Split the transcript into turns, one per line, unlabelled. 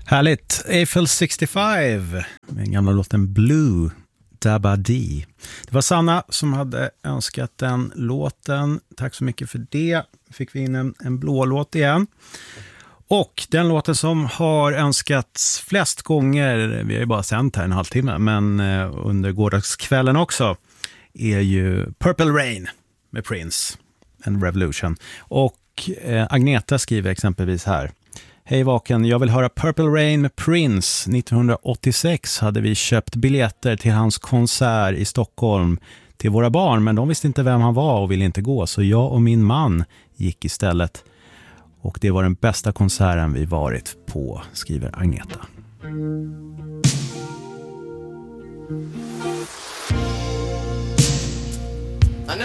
Härligt. Eiffel 65 med den gamla låten Blue Dabba Dee. Det var Sanna som hade önskat den låten. Tack så mycket för det. Fick vi in en blå låt igen. Och den låten som har önskats flest gånger, vi har ju bara sänt här en halvtimme, men under gårdagskvällen också, är ju Purple Rain med Prince and Revolution. Och Agneta skriver exempelvis här: Hej Vaken, jag vill höra Purple Rain med Prince. 1986 hade vi köpt biljetter till hans konsert i Stockholm till våra barn, men de visste inte vem han var och ville inte gå, så jag och min man gick istället. Och det var den bästa konserten vi varit på, skriver Agneta.